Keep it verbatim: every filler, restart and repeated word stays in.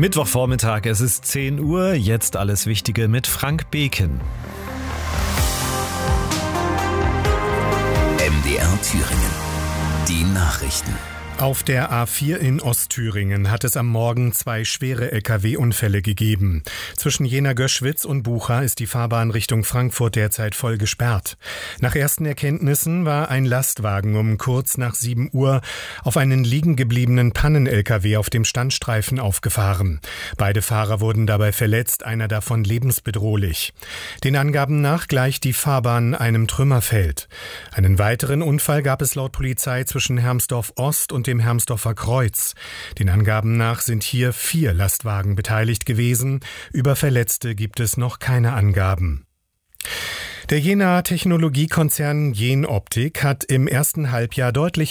Mittwochvormittag, es ist zehn Uhr, jetzt alles Wichtige mit Frank Beken. M D R Thüringen. Die Nachrichten. Auf der A vier in Ostthüringen hat es am Morgen zwei schwere L K W-Unfälle gegeben. Zwischen Jena-Göschwitz und Bucha ist die Fahrbahn Richtung Frankfurt derzeit voll gesperrt. Nach ersten Erkenntnissen war ein Lastwagen um kurz nach sieben Uhr auf einen liegen gebliebenen Pannen-L K W auf dem Standstreifen aufgefahren. Beide Fahrer wurden dabei verletzt, einer davon lebensbedrohlich. Den Angaben nach gleicht die Fahrbahn einem Trümmerfeld. Einen weiteren Unfall gab es laut Polizei zwischen Hermsdorf-Ost und dem Hermsdorfer Kreuz. Den Angaben nach sind hier vier Lastwagen beteiligt gewesen. Über Verletzte gibt es noch keine Angaben. Der Jenaer Technologiekonzern Jenoptik hat im ersten Halbjahr deutlich